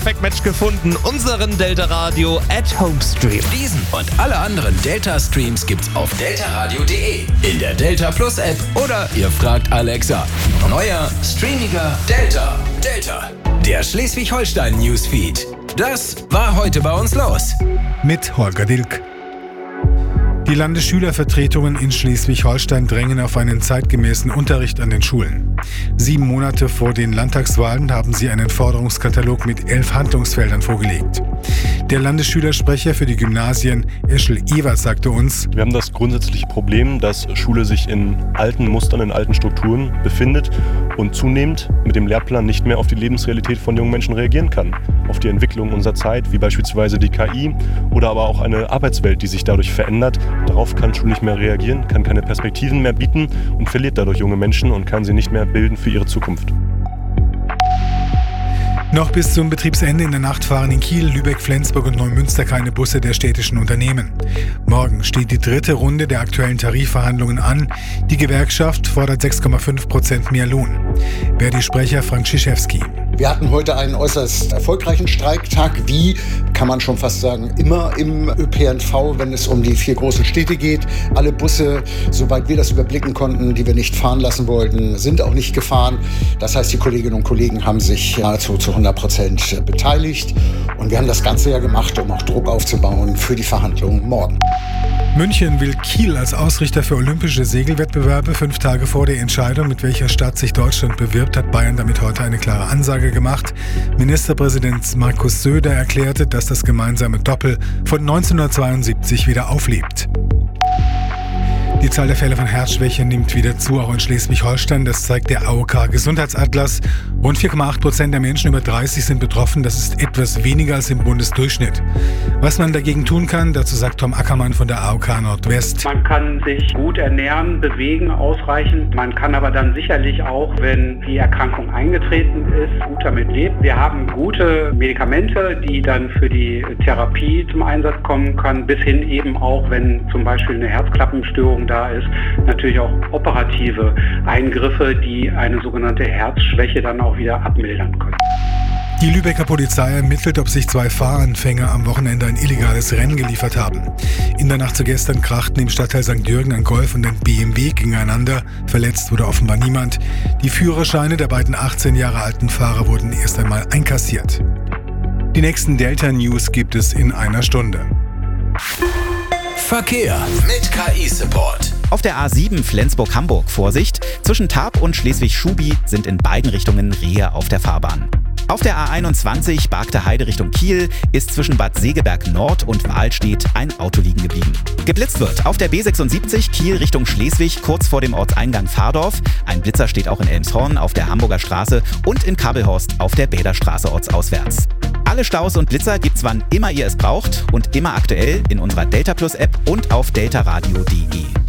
Perfect-Match gefunden, unseren Delta Radio @Home-Stream. Diesen und alle anderen Delta-Streams gibt's auf deltaradio.de, in der Delta Plus App oder ihr fragt Alexa. Neuer, streamiger Delta. Delta, der Schleswig-Holstein-Newsfeed. Das war heute bei uns los. Mit Holger Dilk. Die Landesschülervertretungen in Schleswig-Holstein drängen auf einen zeitgemäßen Unterricht an den Schulen. 7 Monate vor den Landtagswahlen haben sie einen Forderungskatalog mit 11 Handlungsfeldern vorgelegt. Der Landesschülersprecher für die Gymnasien, Eschel Ewert, sagte uns: Wir haben das grundsätzliche Problem, dass Schule sich in alten Mustern, in alten Strukturen befindet und zunehmend mit dem Lehrplan nicht mehr auf die Lebensrealität von jungen Menschen reagieren kann. Auf die Entwicklung unserer Zeit, wie beispielsweise die KI oder aber auch eine Arbeitswelt, die sich dadurch verändert. Darauf kann Schule nicht mehr reagieren, kann keine Perspektiven mehr bieten und verliert dadurch junge Menschen und kann sie nicht mehr bilden für ihre Zukunft. Noch bis zum Betriebsende in der Nacht fahren in Kiel, Lübeck, Flensburg und Neumünster keine Busse der städtischen Unternehmen. Morgen steht die 3. Runde der aktuellen Tarifverhandlungen an. Die Gewerkschaft fordert 6,5% mehr Lohn. Verdi-Sprecher Frank Schischewski. Wir hatten heute einen äußerst erfolgreichen Streiktag, wie, kann man schon fast sagen, immer im ÖPNV, wenn es um die 4 großen Städte geht. Alle Busse, soweit wir das überblicken konnten, die wir nicht fahren lassen wollten, sind auch nicht gefahren. Das heißt, die Kolleginnen und Kollegen haben sich nahezu zu 100% beteiligt. Und wir haben das Ganze ja gemacht, um auch Druck aufzubauen für die Verhandlungen morgen. München will Kiel als Ausrichter für olympische Segelwettbewerbe. 5 Tage vor der Entscheidung, mit welcher Stadt sich Deutschland bewirbt, hat Bayern damit heute eine klare Ansage gemacht. Ministerpräsident Markus Söder erklärte, dass das gemeinsame Doppel von 1972 wieder auflebt. Die Zahl der Fälle von Herzschwäche nimmt wieder zu, auch in Schleswig-Holstein. Das zeigt der AOK-Gesundheitsatlas. Rund 4,8% der Menschen über 30 sind betroffen. Das ist etwas weniger als im Bundesdurchschnitt. Was man dagegen tun kann, dazu sagt Tom Ackermann von der AOK Nordwest. Man kann sich gut ernähren, bewegen ausreichend. Man kann aber dann sicherlich auch, wenn die Erkrankung eingetreten ist, gut damit leben. Wir haben gute Medikamente, die dann für die Therapie zum Einsatz kommen können, bis hin eben auch, wenn zum Beispiel eine Herzklappenstörung da ist, natürlich auch operative Eingriffe, die eine sogenannte Herzschwäche dann auch wieder abmildern können. Die Lübecker Polizei ermittelt, ob sich 2 Fahranfänger am Wochenende ein illegales Rennen geliefert haben. In der Nacht zu gestern krachten im Stadtteil St. Jürgen ein Golf und ein BMW gegeneinander. Verletzt wurde offenbar niemand. Die Führerscheine der beiden 18 Jahre alten Fahrer wurden erst einmal einkassiert. Die nächsten Delta-News gibt es in einer Stunde. Verkehr mit KI-Support. Auf der A7 Flensburg-Hamburg Vorsicht. Zwischen Tarp und Schleswig-Schubi sind in beiden Richtungen Rehe auf der Fahrbahn. Auf der A21 Bargter Heide Richtung Kiel ist zwischen Bad Segeberg Nord und Wahlstedt ein Auto liegen geblieben. Geblitzt wird auf der B76 Kiel Richtung Schleswig kurz vor dem Ortseingang Fahrdorf. Ein Blitzer steht auch in Elmshorn auf der Hamburger Straße und in Kabelhorst auf der Bäderstraße ortsauswärts. Alle Staus und Blitzer gibt's wann immer ihr es braucht und immer aktuell in unserer Delta Plus App und auf deltaradio.de.